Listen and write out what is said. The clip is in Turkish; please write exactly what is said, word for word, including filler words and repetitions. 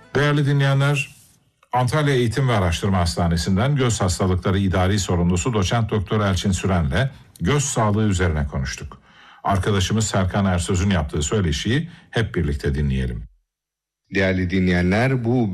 Değerli dinleyenler, Antalya Eğitim ve Araştırma Hastanesi'nden göz hastalıkları idari sorumlusu doçent doktor Elçin Süren'le göz sağlığı üzerine konuştuk. Arkadaşımız Serkan Ersöz'ün yaptığı söyleşiyi hep birlikte dinleyelim. Değerli dinleyenler, bu